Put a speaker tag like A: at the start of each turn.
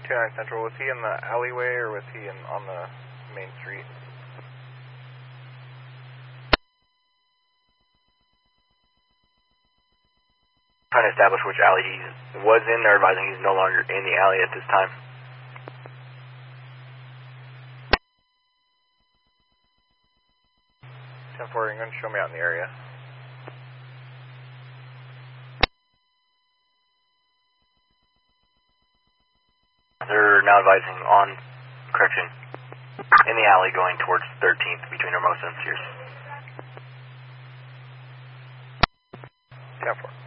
A: 29 Central, was he in the alleyway or was he on the main street?
B: Trying to establish which alley he was in. They're advising he's no longer in the alley at this time.
A: You're going to show me out in the area.
B: They're now advising on, correction, in the alley going towards 13th between Hermosa and Sears.
A: 10-4.